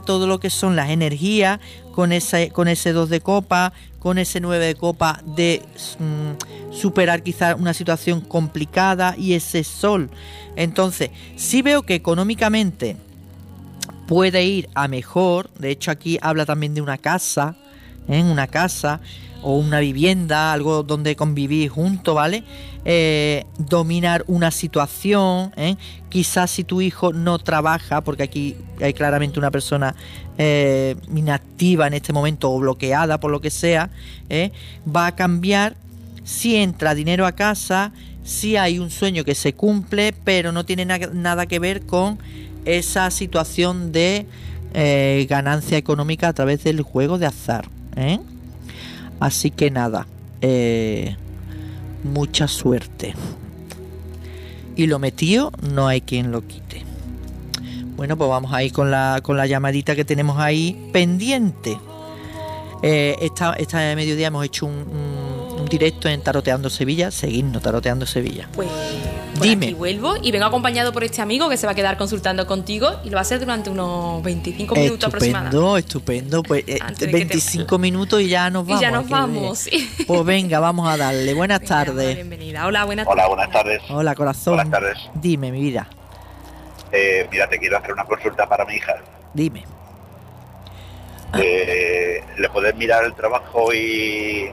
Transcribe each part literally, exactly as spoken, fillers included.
todo lo que son las energías con ese, con ese dos de copa, con ese nueve de copa de mm, superar quizás una situación complicada y ese sol. Entonces, sí veo que económicamente puede ir a mejor. De hecho, aquí habla también de una casa, ¿eh? Una casa o una vivienda, algo donde convivir juntos, ¿vale? Eh, dominar una situación, ¿eh? Quizás si tu hijo no trabaja, porque aquí hay claramente una persona eh, inactiva en este momento o bloqueada por lo que sea, ¿eh? Va a cambiar si entra dinero a casa, si hay un sueño que se cumple, pero no tiene na- nada que ver con esa situación de eh, ganancia económica a través del juego de azar, ¿eh? Así que nada, eh, mucha suerte. Y lo metido no hay quien lo quite. Bueno, pues vamos a ir con la, con la llamadita que tenemos ahí pendiente. Eh, esta, esta mediodía hemos hecho un, un, un directo en Taroteando Sevilla. Seguidnos, Taroteando Sevilla. Pues, pues dime. Aquí vuelvo y vengo acompañado por este amigo que se va a quedar consultando contigo y lo va a hacer durante unos veinticinco minutos aproximadamente. Estupendo, estupendo. Pues eh, veinticinco te... minutos y ya nos vamos. Y ya nos vamos, sí. Pues venga, vamos a darle. Buenas venga, tardes. Bienvenida. Hola, buenas Hola, tardes. buenas tardes. Hola, corazón. Buenas tardes. Dime, mi vida. Eh, mira, te quiero hacer una consulta para mi hija. Dime. Eh, ¿Le puedes mirar el trabajo y,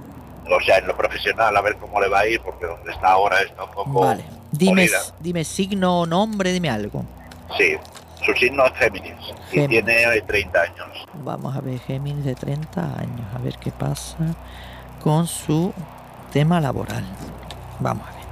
o sea, en lo profesional, a ver cómo le va a ir? Porque donde está ahora está un poco... Vale. Dime, jodida. dime signo, nombre, dime algo. Sí, su signo es Géminis, Géminis. Y tiene treinta años. Vamos a ver, Géminis de treinta años. A ver qué pasa con su tema laboral. Vamos a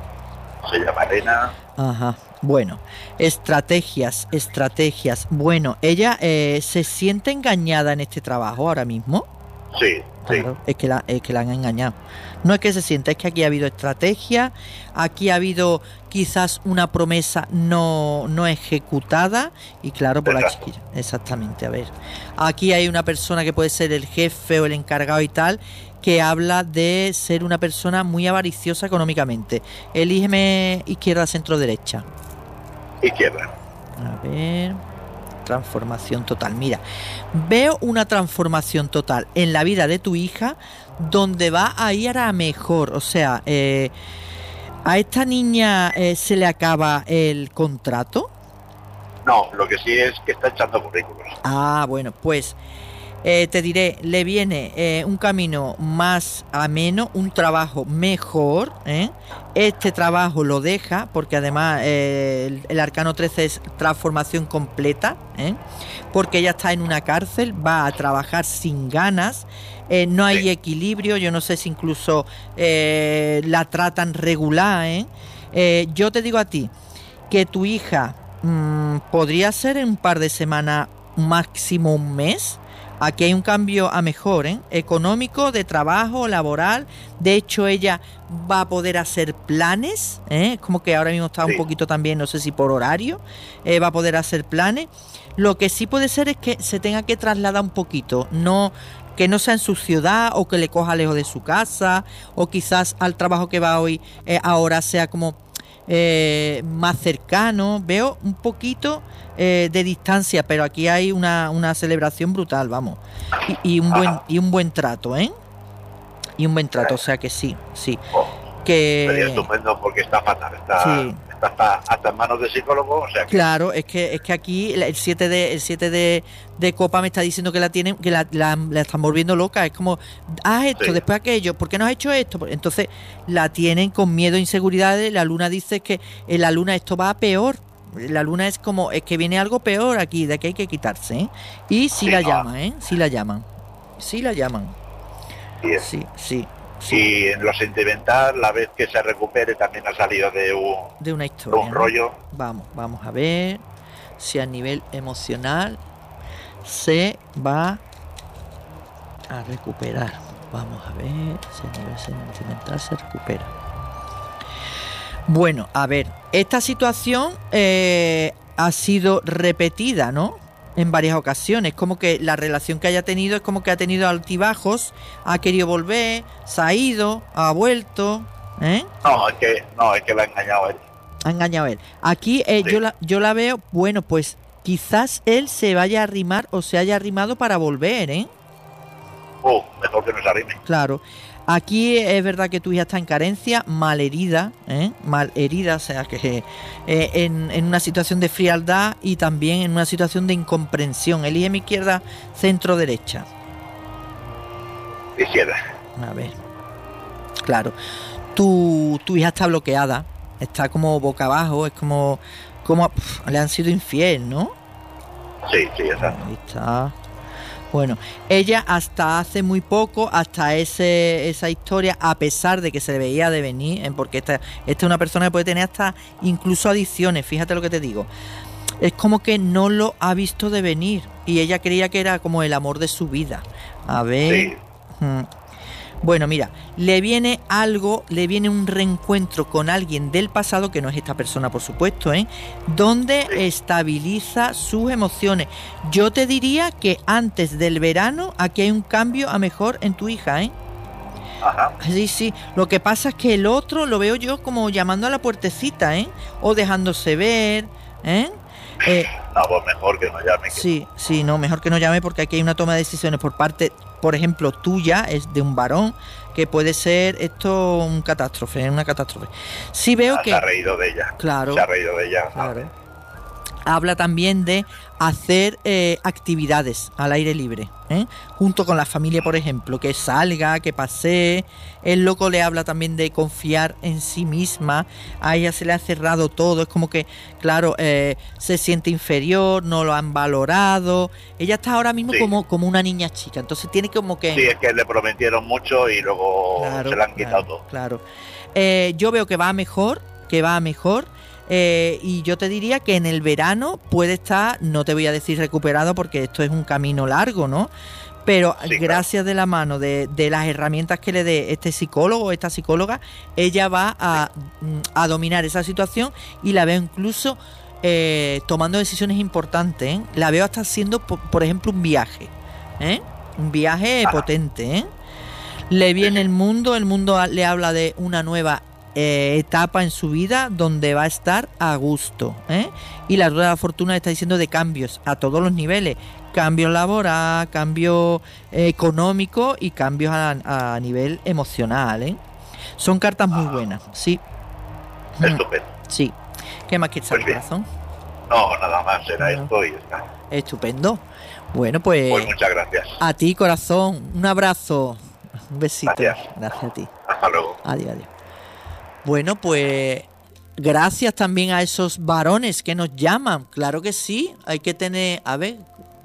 ver. Se llama Elena. Ajá. Bueno, estrategias, estrategias. Bueno, ella eh, se siente engañada en este trabajo ahora mismo. Sí, Claro, sí. es que, la, es que la han engañado. No es que se sienta, es que aquí ha habido estrategia, aquí ha habido quizás una promesa no, no ejecutada y claro, por la Exacto. chiquilla. Exactamente, a ver. Aquí hay una persona que puede ser el jefe o el encargado y tal, que habla de ser una persona muy avariciosa económicamente. Elígeme izquierda, centro, derecha. Izquierda. A ver, transformación total. Mira, veo una transformación total en la vida de tu hija donde va a ir a mejor. O sea, eh, ¿a esta niña eh, se le acaba el contrato? No, lo que sí es que está echando currículos. Ah, bueno, pues eh, te diré, le viene eh, un camino más ameno, un trabajo mejor, ¿eh? Este trabajo lo deja, porque además eh, el, el arcano trece es transformación completa, ¿eh? Porque ella está en una cárcel, va a trabajar sin ganas, eh, no hay Sí. equilibrio, yo no sé si incluso eh, la tratan regular, ¿eh? Eh, yo te digo a ti que tu hija mmm, podría ser en un par de semanas, máximo un mes. Aquí hay un cambio a mejor, ¿eh? Económico, de trabajo, laboral. De hecho, ella va a poder hacer planes, ¿eh? Como que ahora mismo está Sí. un poquito también, no sé si por horario, eh, va a poder hacer planes. Lo que sí puede ser es que se tenga que trasladar un poquito, no que no sea en su ciudad o que le coja lejos de su casa o quizás al trabajo que va hoy eh, ahora sea como eh, más cercano. Veo un poquito eh, de distancia, pero aquí hay una, una celebración brutal, vamos, y, y un buen y un buen trato, ¿eh? Y un buen trato, o sea que sí, sí. Oh, sería Que estupendo porque está fatal. Está, Sí. está hasta, hasta en manos de psicólogo, o sea que... claro, es que es que aquí el siete de el siete de, de copa me está diciendo que la tienen, que la, la, la están volviendo loca. Es como, haz esto, Sí. después aquello, ¿por qué no has hecho esto? Entonces la tienen con miedo e inseguridades. La luna dice que en la luna esto va a peor. La luna es como, es que viene algo peor aquí, de que hay que quitarse, ¿eh? Y sí, Sí, la no. llaman, ¿eh? Sí la llaman. Sí la llaman. Bien. Sí, sí, sí. Y en lo sentimental, la vez que se recupere, también ha salido de un, De una de historia, un ¿no? rollo. Vamos, vamos a ver si a nivel emocional se va a recuperar. Vamos a ver si a nivel sentimental se recupera. Bueno, a ver, esta situación eh, ha sido repetida, ¿no? En varias ocasiones, como que la relación que haya tenido es como que ha tenido altibajos, ha querido volver, se ha ido, ha vuelto, ¿eh? No, es que, no, es que la ha engañado él. Ha engañado a él. Aquí eh, Sí. yo, la, yo la veo, bueno, pues quizás él se vaya a arrimar o se haya arrimado para volver, ¿eh? Oh, mejor que no se arrime. Claro. Aquí es verdad que tu hija está en carencia, mal herida, ¿eh? mal herida, o sea que eh, en, en una situación de frialdad y también en una situación de incomprensión. Elige mi izquierda, centro, derecha. Izquierda. A ver. Claro. Tu, tu hija está bloqueada, está como boca abajo, es como, como pf, le han sido infiel, ¿no? Sí, sí, exacto. Ahí está. Bueno, ella hasta hace muy poco, hasta ese esa historia, a pesar de que se le veía de venir, ¿eh? Porque esta, esta es una persona que puede tener hasta incluso adicciones, fíjate lo que te digo. Es como que no lo ha visto de venir y ella creía que era como el amor de su vida. A ver. Sí. Hmm. Bueno, mira, le viene algo, le viene un reencuentro con alguien del pasado, que no es esta persona, por supuesto, ¿eh? Donde estabiliza sus emociones. Yo te diría que antes del verano, aquí hay un cambio a mejor en tu hija, ¿eh? Ajá. Sí, sí. Lo que pasa es que el otro lo veo yo como llamando a la puertecita, ¿eh? O dejándose ver, ¿eh? Eh, no, pues mejor que no llame. Que... Sí, sí, no, mejor que no llame porque aquí hay una toma de decisiones por parte, por ejemplo, tuya, es de un varón, que puede ser esto un catástrofe, una catástrofe. Sí veo ah, que... Se ha reído de ella. Claro. Se ha reído de ella. Claro. Habla también de hacer eh, actividades al aire libre, ¿eh? Junto con la familia, por ejemplo, que salga, que pasee. El loco le habla también de confiar en sí misma. A ella se le ha cerrado todo. Es como que, claro, eh, se siente inferior, no lo han valorado. Ella está ahora mismo sí. como, como una niña chica. Entonces tiene como que... Sí, es que le prometieron mucho y luego claro, se le han quitado claro, todo. Claro. Eh, yo veo que va a mejor, que va a mejor. Eh, y yo te diría que en el verano puede estar, no te voy a decir recuperado porque esto es un camino largo, ¿no? Pero sí, gracias claro. de la mano de, de las herramientas que le dé este psicólogo o esta psicóloga, ella va a, a dominar esa situación y la veo incluso eh, tomando decisiones importantes, ¿eh? La veo hasta haciendo, por, por ejemplo, un viaje, ¿eh? Un viaje ah. potente, ¿eh? Le viene el mundo, el mundo le habla de una nueva Eh, etapa en su vida donde va a estar a gusto, ¿eh? Y la rueda de la fortuna está diciendo de cambios a todos los niveles, cambio laboral, cambio eh, económico y cambios a, a nivel emocional, ¿eh? Son cartas muy buenas, sí. Estupendo. Sí. ¿Qué más quieres saber, corazón? No, nada más, era no. esto y está. Estupendo. Bueno, pues, pues muchas gracias. A ti, corazón, un abrazo, un besito. Gracias. Gracias a ti. Hasta luego. Adiós, adiós. Bueno, pues gracias también a esos varones que nos llaman. Claro que sí, hay que tener... A ver...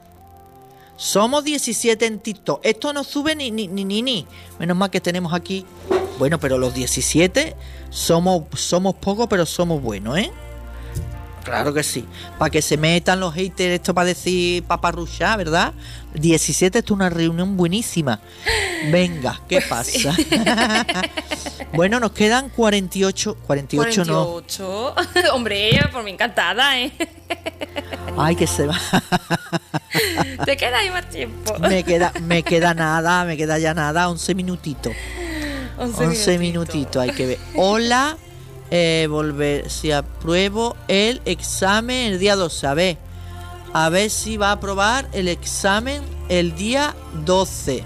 Somos diecisiete en TikTok. Esto no sube ni ni ni ni. ni. Menos mal que tenemos aquí... Bueno, pero los diecisiete somos, somos pocos, pero somos buenos, ¿eh? Claro que sí. Para que se metan los haters, esto para decir paparruchá, ¿verdad? diecisiete, esto es una reunión buenísima. Venga, ¿qué pues pasa? Sí. Bueno, nos quedan cuarenta y ocho. cuarenta y ocho, cuarenta y ocho. No. Hombre, por mí encantada, ¿eh? Ay, que se va. Te queda ahí más tiempo. Me queda, me queda nada, me queda ya nada. once minutitos. once minutitos, hay que ver. Hola. Eh, volver, si apruebo el examen el día doce, a ver, a ver si va a aprobar el examen el día doce,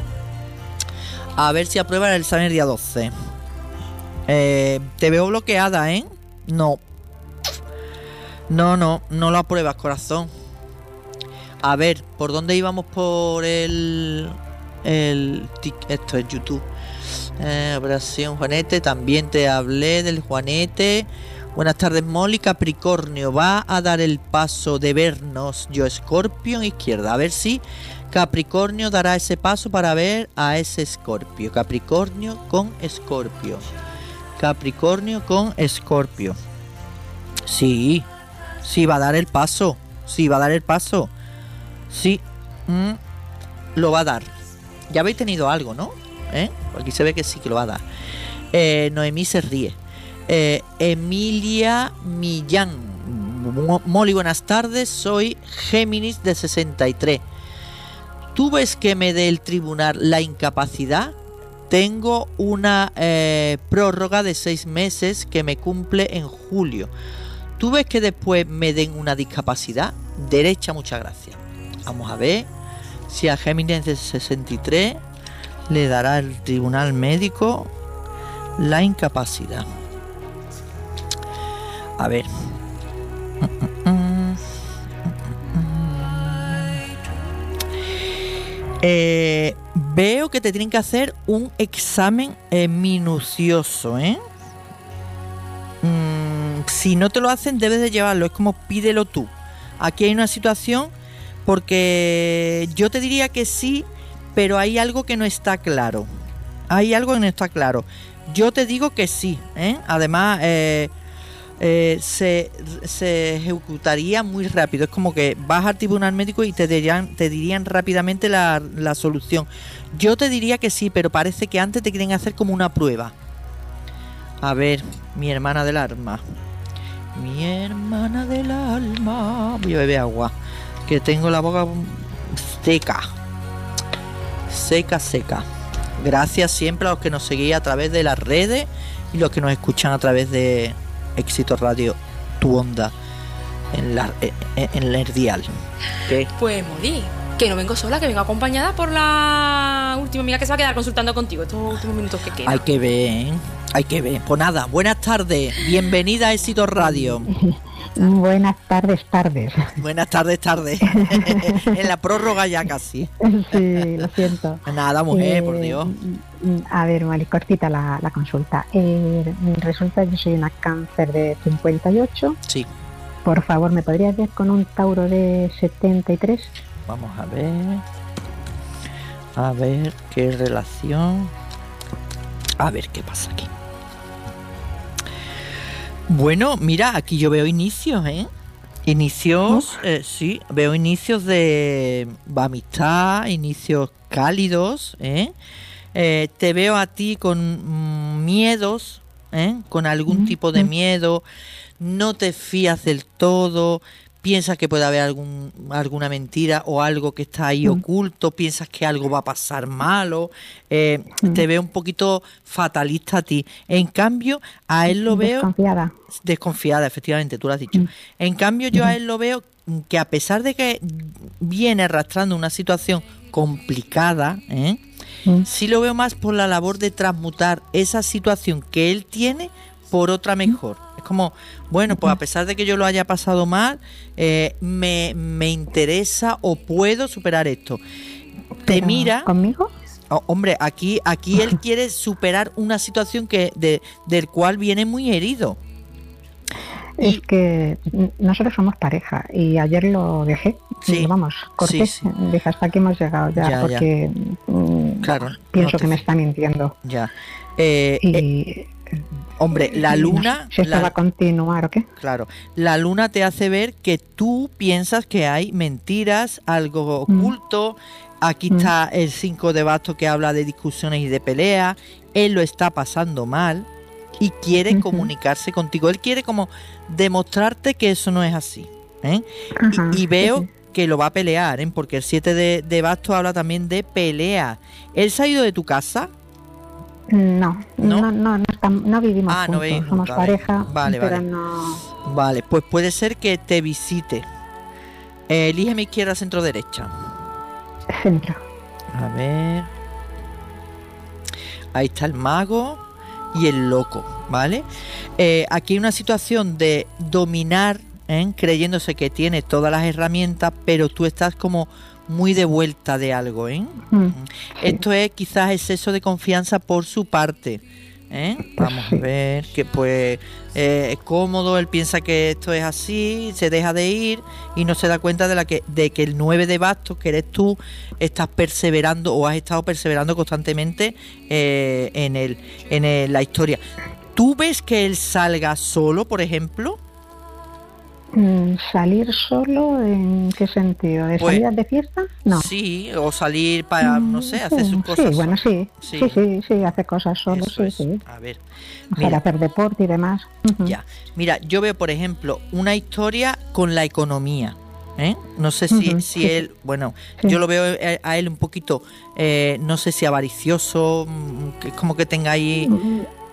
a ver si aprueba el examen el día doce. Eh, te veo bloqueada, ¿eh? No, no, no, no lo apruebas, corazón. A ver, ¿por dónde íbamos? Por el, el esto es YouTube. Eh, operación Juanete, también te hablé del Juanete. Buenas tardes, Molly. Capricornio va a dar el paso de vernos. Yo, Escorpio, izquierda. A ver si Capricornio dará ese paso para ver a ese Escorpio. Capricornio con Escorpio. Capricornio con Escorpio. Sí, sí va a dar el paso. Sí va a dar el paso. Sí, mm, lo va a dar. Ya habéis tenido algo, ¿no? ¿Eh? Aquí se ve que sí que lo va a dar. eh, Noemí se ríe. eh, Emilia Millán. Molly, buenas tardes. Soy Géminis de sesenta y tres. ¿Tú ves que me dé el tribunal la incapacidad? Tengo una eh, prórroga de seis meses que me cumple en julio. ¿Tú ves que después me den una discapacidad? derecha, muchas gracias. Vamos a ver si a Géminis de sesenta y tres le dará el tribunal médico la incapacidad. A ver. Eh, veo que te tienen que hacer un examen eh, minucioso, ¿eh? Mm, si no te lo hacen, debes de llevarlo. Es como pídelo tú. Aquí hay una situación, porque yo te diría que sí, pero hay algo que no está claro. Hay algo que no está claro. Yo te digo que sí, ¿eh? Además, eh, eh, se, se ejecutaría muy rápido. Es como que vas al tribunal médico y te dirían, te dirían rápidamente la, la solución. Yo te diría que sí, pero parece que antes te quieren hacer como una prueba. A ver, mi hermana del alma. Mi hermana del alma. Voy a beber agua, que tengo la boca seca. Seca, seca. Gracias siempre a los que nos seguís a través de las redes y los que nos escuchan a través de Éxito Radio, tu onda en la en, en el dial. ¿Qué? Pues Mori, que no vengo sola, que vengo acompañada por la última amiga que se va a quedar consultando contigo estos últimos minutos que quedan. Hay que ver, ¿eh? Hay que ver. Pues nada, buenas tardes, bienvenida a Éxito Radio. Buenas tardes, tardes. Buenas tardes, tardes. En la prórroga ya casi. Sí, lo siento. Nada, mujer, eh, por Dios. A ver, Mari, cortita la, la consulta. Eh, resulta que yo soy una cáncer de cincuenta y ocho. Sí. Por favor, ¿me podrías ver con un Tauro de setenta y tres? Vamos a ver. A ver qué relación. A ver qué pasa aquí. Bueno, mira, aquí yo veo inicios, ¿eh? Inicios, eh, sí, veo inicios de amistad, inicios cálidos, ¿eh? Eh, te veo a ti con mm, miedos, ¿eh? Con algún tipo de miedo, no te fías del todo, piensas que puede haber algún, alguna mentira o algo que está ahí mm. oculto, piensas que algo va a pasar malo, eh, mm. te veo un poquito fatalista a ti. En cambio, a él lo veo... Desconfiada. Desconfiada, efectivamente, tú lo has dicho. Mm. En cambio, yo mm. a él lo veo que a pesar de que viene arrastrando una situación complicada, ¿eh? mm. sí lo veo más por la labor de transmutar esa situación que él tiene por otra mejor. Es como, bueno, pues a pesar de que yo lo haya pasado mal, eh, me, me interesa o puedo superar esto. Te ¿Pero mira... ¿Conmigo? Oh, hombre, aquí aquí él quiere superar una situación que de, del cual viene muy herido. Es y, que nosotros somos pareja y ayer lo dejé. Sí, vamos, corté. Sí, sí. Dije, hasta aquí hemos llegado ya, ya porque ya. Claro, pienso no te... que me está mintiendo. Ya. Eh, y... eh, Hombre, la luna... No sé si esto la, va a continuar o qué. Claro, la luna te hace ver que tú piensas que hay mentiras, algo oculto. Mm. Aquí mm. está el cinco de bastos que habla de discusiones y de peleas. Él lo está pasando mal y quiere uh-huh. comunicarse contigo. Él quiere como demostrarte que eso no es así, ¿eh? Uh-huh. y, y veo sí. que lo va a pelear, ¿eh? Porque el siete de, de bastos habla también de pelea. ¿Él se ha ido de tu casa? No, no, no, no, no, estamos, no vivimos ah, juntos, no vivimos, somos vale. pareja, vale, pero vale. no... Vale, pues puede ser que te visite. Eh, elígeme izquierda, centro, derecha. Centro. A ver... Ahí está el mago y el loco, ¿vale? Eh, aquí hay una situación de dominar, ¿eh? Creyéndose que tiene todas las herramientas, pero tú estás como... muy de vuelta de algo, ¿eh? Mm, sí. Esto es quizás exceso de confianza por su parte, ¿eh? Vamos sí. a ver, que pues eh, es cómodo, él piensa que esto es así, se deja de ir y no se da cuenta de la que de que el nueve de bastos, que eres tú, estás perseverando o has estado perseverando constantemente eh, en, el, en el, la historia. ¿Tú ves que él salga solo, por ejemplo? ¿Salir solo en qué sentido? ¿De pues, salidas de fiesta? No. Sí, o salir para, no sé, hacer sí, sus cosas. Sí, bueno, sí. Sí, sí, sí, sí hace cosas solo, Eso sí, es. sí. A ver. Mira, para hacer deporte y demás. Uh-huh. Ya. Mira, yo veo, por ejemplo, una historia con la economía. ¿Eh? No sé si, uh-huh, si sí. él, bueno, sí. yo lo veo a él un poquito, eh, no sé si avaricioso, que es como que tenga ahí... Uh-huh.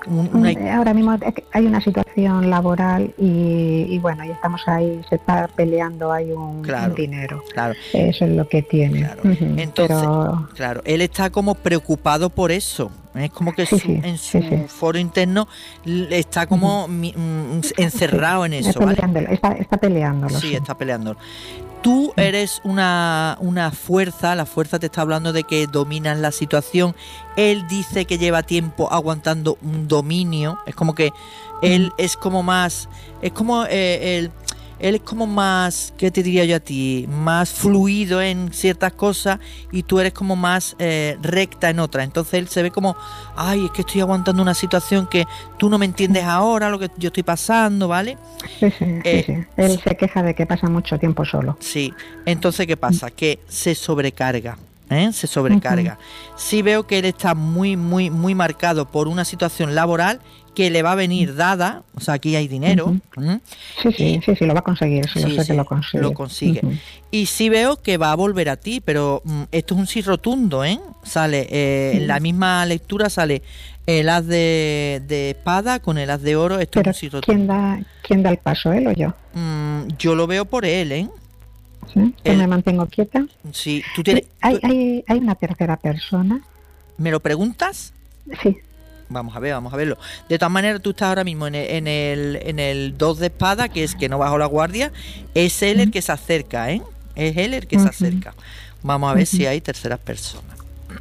Un, una... Ahora mismo hay una situación laboral y, y bueno, y estamos ahí, se está peleando, hay un, claro, un dinero. Claro. Eso es lo que tiene. Claro. Uh-huh. Entonces, Pero... claro, él está como preocupado por eso. Es como que sí, su, sí, en su sí, sí. foro interno está como uh-huh. mi, mm, encerrado sí, en eso. Está, ¿vale? peleándolo, está, está peleándolo. Sí, sí, está peleándolo. Tú eres una, una fuerza, la fuerza te está hablando de que dominas la situación. Él dice que lleva tiempo aguantando un dominio. Es como que él es como más, es como eh, el... Él es como más, ¿qué te diría yo a ti? Más fluido en ciertas cosas y tú eres como más eh, recta en otras. Entonces él se ve como, ay, es que estoy aguantando una situación que tú no me entiendes ahora, lo que yo estoy pasando, ¿vale? Sí, sí, eh, sí, sí. Él se queja de que pasa mucho tiempo solo. Sí, entonces ¿qué pasa? Que se sobrecarga. ¿Eh? Se sobrecarga. Uh-huh. Sí veo que él está muy, muy, muy marcado por una situación laboral que le va a venir dada, o sea, aquí hay dinero. Uh-huh. ¿eh? Sí, sí, y, sí, sí, lo va a conseguir, sí, sí, lo sé sí, que lo consigue. Lo consigue. Uh-huh. Y sí veo que va a volver a ti, pero mm, esto es un sí rotundo, ¿eh? Sale, eh, uh-huh. en la misma lectura sale el as de, de espada con el as de oro, esto pero es un sí rotundo. ¿quién da, quién da el paso, él o yo? Mm, yo lo veo por él, ¿eh? ¿Sí? ¿Yo me mantengo quieta? Sí, tú tienes... ¿Hay, hay, ¿Hay una tercera persona? ¿Me lo preguntas? Sí. Vamos a ver, vamos a verlo. De todas maneras, tú estás ahora mismo en el, en el, en el dos de espada, que es que no bajo la guardia. Es él el que se acerca, ¿eh? Es él el que uh-huh. se acerca. Vamos a ver uh-huh. si hay terceras personas.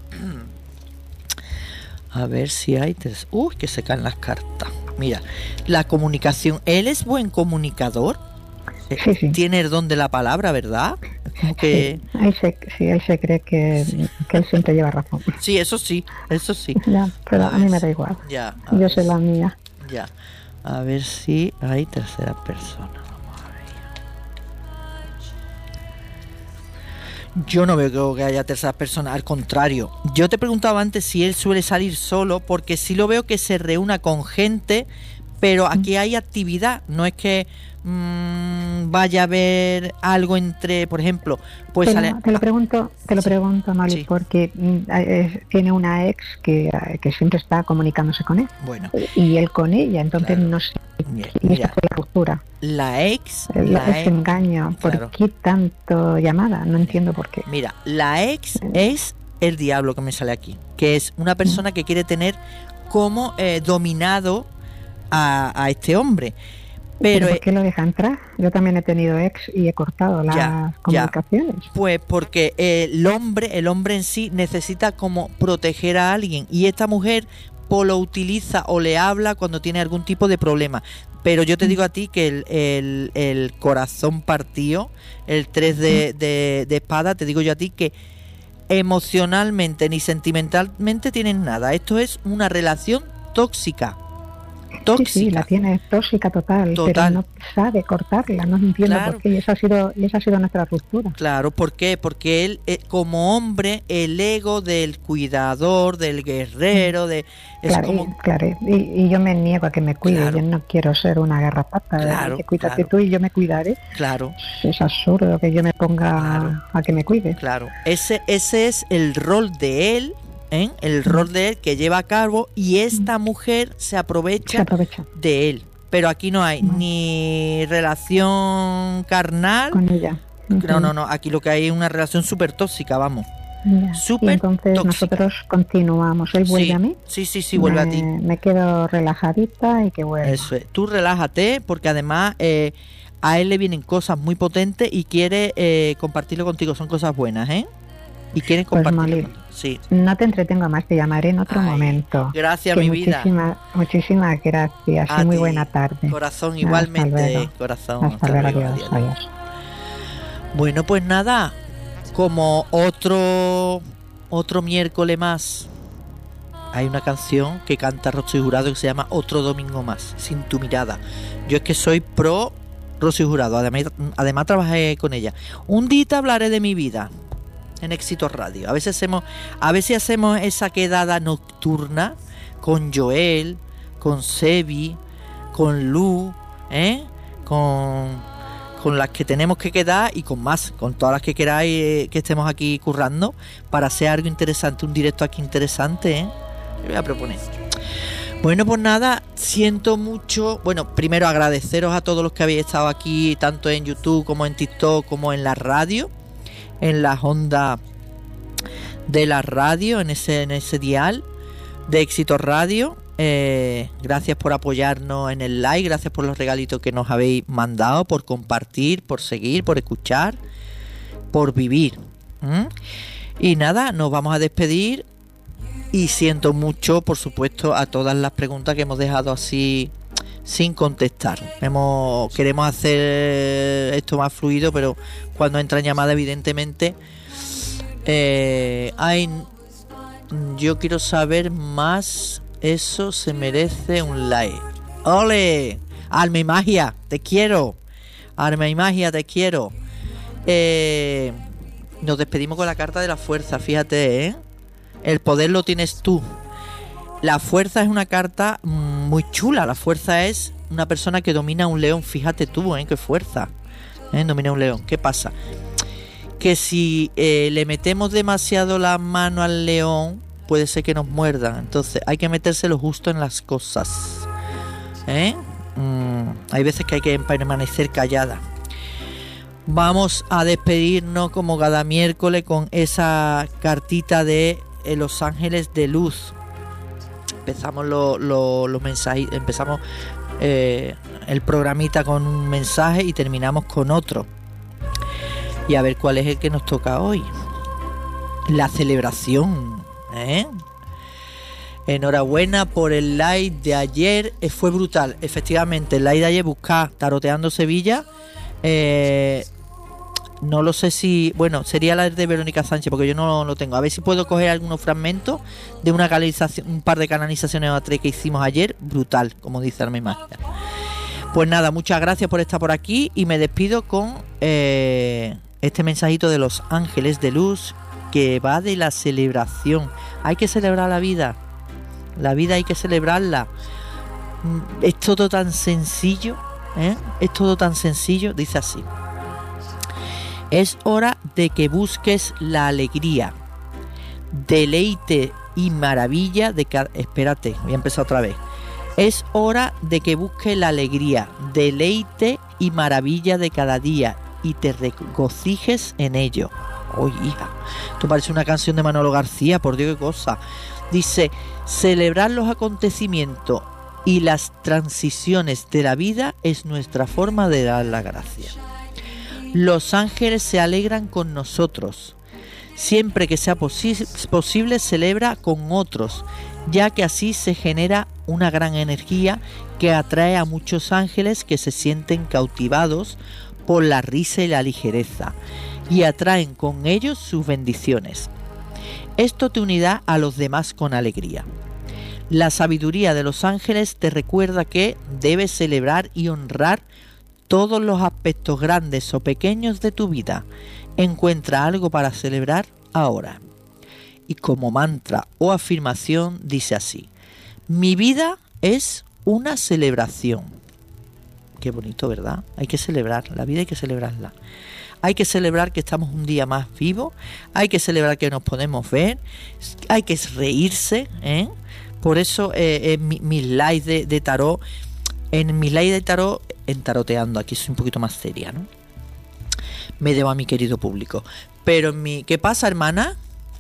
A ver si hay... Ter... Uy, que se caen las cartas. Mira, la comunicación. Él es buen comunicador. Sí, sí. Tiene el don de la palabra, ¿verdad? Como que... sí, él se, sí, él se cree que, sí. que él siempre lleva razón. Sí, eso sí, eso sí. Ya, pero a, a mí me da igual. Ya, yo sé la mía. Ya. A ver si hay tercera persona. Vamos a ver. Yo no veo que haya tercera persona, al contrario. Yo te preguntaba antes si él suele salir solo, porque sí lo veo que se reúna con gente, pero aquí hay actividad, no es que mmm, vaya a haber algo entre, por ejemplo, pues te, sale... lo, te lo pregunto, te lo sí. pregunto, Noli, sí. porque eh, tiene una ex que, que siempre está comunicándose con él. Bueno. Y él con ella, entonces claro. no sé. Mira, y mira, esta fue la ruptura. La ex... El, la ese ex, engaño, ¿por claro. qué tanto llamada? No entiendo por qué. Mira, la ex es el diablo que me sale aquí, que es una persona que quiere tener como eh, dominado a, a este hombre. Pero, ¿Pero por qué lo deja entrar? Yo también he tenido ex y he cortado las ya, comunicaciones. Ya. Pues porque el hombre, el hombre en sí necesita como proteger a alguien y esta mujer pues lo utiliza o le habla cuando tiene algún tipo de problema. Pero yo te digo a ti que el, el, el corazón partido, el tres de, de, de espada, te digo yo a ti que emocionalmente ni sentimentalmente tienen nada. Esto es una relación tóxica. Tóxica. Sí, sí, la tiene tóxica total, total, pero no sabe cortarla, no entiendo claro. por qué, y esa ha sido, y esa ha sido nuestra ruptura. Claro, ¿por qué? Porque él, eh, como hombre, el ego del cuidador, del guerrero, de... Es claro, como... y, claro y, y yo me niego a que me cuide, claro. yo no quiero ser una garrapata, claro, que cuídate claro. tú y yo me cuidaré. Claro. Es absurdo que yo me ponga claro. a que me cuide. Claro, ese, ese es el rol de él, ¿eh? el rol de él que lleva a cabo y esta mujer se aprovecha, se aprovecha. de él. Pero aquí no hay no. ni relación carnal con ella. Uh-huh. No, no, no. Aquí lo que hay es una relación súper tóxica, vamos. Súper y entonces tóxica. Nosotros continuamos. Él vuelve sí, a mí. Sí, sí, sí, vuelve me, a ti. Me quedo relajadita y que vuelva. Eso es. Tú relájate porque además eh, a él le vienen cosas muy potentes y quiere eh, compartirlo contigo. Son cosas buenas, ¿eh? Y quieren compartirlo. Pues, sí. No te entretengo más, te llamaré en otro Ay, momento. Gracias, mi muchísimas, vida. Muchísimas gracias. A muy ti, buena tarde. Corazón, igualmente. Hasta Corazón. Hasta, hasta luego. Adiós, adiós. adiós. Bueno, pues nada. Como otro otro miércoles más, hay una canción que canta Rocío Jurado que se llama Otro domingo más, sin tu mirada. Yo es que soy pro Rocío Jurado, además, además trabajé con ella. Un día hablaré de mi vida en Éxitos Radio. A veces hacemos, a veces hacemos esa quedada nocturna con Joel, con Sebi, con Lu, ¿eh? con con las que tenemos que quedar y con más, con todas las que queráis eh, que estemos aquí currando para hacer algo interesante, un directo aquí interesante, ¿eh? Yo voy a proponer. Bueno, pues nada, siento mucho. Bueno, primero agradeceros a todos los que habéis estado aquí, tanto en YouTube como en TikTok, como en la radio, en las ondas de la radio, en ese, en ese dial de Éxito Radio. Eh, gracias por apoyarnos en el like, gracias por los regalitos que nos habéis mandado, por compartir, por seguir, por escuchar, por vivir. ¿Mm? Y nada, nos vamos a despedir. Y siento mucho, por supuesto, a todas las preguntas que hemos dejado así sin contestar. Hemos, queremos hacer esto más fluido, pero cuando entra en llamada, evidentemente, eh, hay, yo quiero saber más. Eso se merece un like. ¡Ole! Alma y Magia, te quiero. Alma y Magia, te quiero. Eh, nos despedimos con la carta de la fuerza, fíjate, ¿eh? El poder lo tienes tú. La fuerza es una carta muy chula. La fuerza es una persona que domina un león. Fíjate tú, ¿eh? Qué fuerza, ¿eh? Domina un león. ¿Qué pasa? Que si eh, le metemos demasiado la mano al león, puede ser que nos muerda. Entonces hay que metérselo justo en las cosas, ¿eh? Mm, hay veces que hay que permanecer callada. Vamos a despedirnos como cada miércoles con esa cartita de eh, Los Ángeles de Luz. Empezamos lo, lo, los mensajes, empezamos eh, el programita con un mensaje y terminamos con otro. Y a ver cuál es el que nos toca hoy. La celebración, ¿eh? Enhorabuena por el live de ayer, eh, fue brutal. Efectivamente, el live de ayer, buscar Taroteando Sevilla. Eh, no lo sé si, bueno, sería la de Verónica Sánchez, porque yo no lo tengo. A ver si puedo coger algunos fragmentos de una canalización, un par de canalizaciones o tres que hicimos ayer. Brutal, como dice Alma y Magia. Pues nada, muchas gracias por estar por aquí y me despido con eh, este mensajito de Los Ángeles de Luz, que va de la celebración. Hay que celebrar la vida. La vida hay que celebrarla. Es todo tan sencillo, ¿eh? Es todo tan sencillo. Dice así: es hora de que busques la alegría, deleite y maravilla de cada... Espérate, voy a empezar otra vez. Es hora de que busques la alegría, deleite y maravilla de cada día y te regocijes en ello. Oye, hija, esto parece una canción de Manolo García, por Dios, qué cosa. Dice: celebrar los acontecimientos y las transiciones de la vida es nuestra forma de dar la gracia. Los ángeles se alegran con nosotros. Siempre que sea posi- posible, celebra con otros, ya que así se genera una gran energía que atrae a muchos ángeles que se sienten cautivados por la risa y la ligereza, y atraen con ellos sus bendiciones. Esto te unirá a los demás con alegría. La sabiduría de los ángeles te recuerda que debes celebrar y honrar todos los aspectos grandes o pequeños de tu vida. Encuentra algo para celebrar ahora. Y como mantra o afirmación dice así: mi vida es una celebración. Qué bonito, ¿verdad? Hay que celebrar, la vida hay que celebrarla. Hay que celebrar que estamos un día más vivos, hay que celebrar que nos podemos ver, hay que reírse, ¿eh? Por eso eh, en mi, mis lives de, de tarot, en mis lives de tarot, en taroteando, aquí soy un poquito más seria, ¿no? Me debo a mi querido público. Pero en mi... ¿Qué pasa, hermana?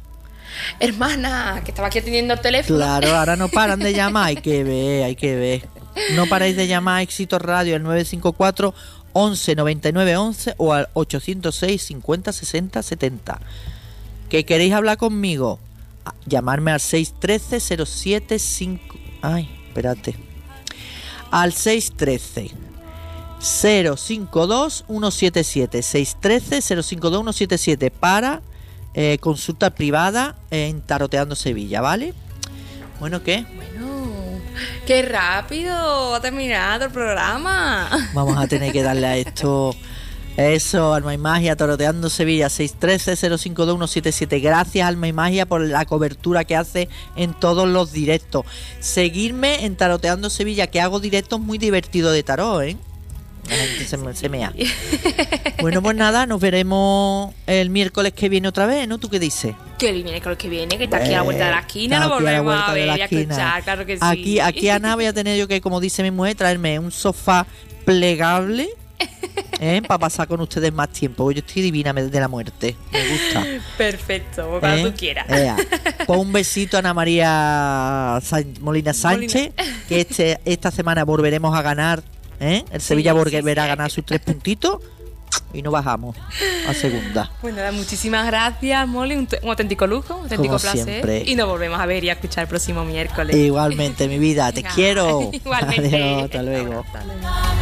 Hermana, que estaba aquí atendiendo el teléfono. Claro, ahora no paran de llamar, hay que ver, hay que ver. No paráis de llamar a Éxito Radio al nueve cinco cuatro once noventa y nueve once o al ochocientos seis cincuenta sesenta setenta. ¿Que queréis hablar conmigo? Llamarme al seis uno tres cero siete cinco... Ay, espérate. Al seis uno tres cero cinco dos uno siete siete. seis uno tres cero cinco dos uno siete siete para eh, consulta privada en Taroteando Sevilla, ¿vale? Bueno, ¿qué? Bueno, ¡qué rápido! Ha terminado el programa. Vamos a tener que darle a esto. Eso, Alma y Magia, Taroteando Sevilla, seis uno tres cero cinco dos uno siete siete. Gracias, Alma y Magia, por la cobertura que hace en todos los directos. Seguirme en Taroteando Sevilla, que hago directos muy divertidos de tarot, ¿eh? La gente se, se mea. Bueno, pues nada, nos veremos el miércoles que viene otra vez, ¿no? ¿Tú qué dices? Que el miércoles que viene, que está aquí a la vuelta de la esquina, lo volvemos a ver y a escuchar, claro que sí. Aquí, aquí Ana, voy a tener yo que, como dice mi mujer, traerme un sofá plegable, ¿eh? Para pasar con ustedes más tiempo. Yo estoy divina de la muerte, me gusta. Perfecto, cuando ¿Eh? tú quieras. Ea. Pues un besito a Ana María San- Molina Sánchez, Molina. que este, esta semana volveremos a ganar, ¿eh? El Sevilla sí, volverá sí, sí, a ganar sus tres puntitos y no bajamos a segunda. Pues nada, muchísimas gracias, Molly, un, un auténtico lujo, un auténtico Como placer siempre. Y nos volvemos a ver y a escuchar el próximo miércoles. Igualmente, mi vida, te quiero. Igualmente. Adiós, hasta luego. Hasta luego.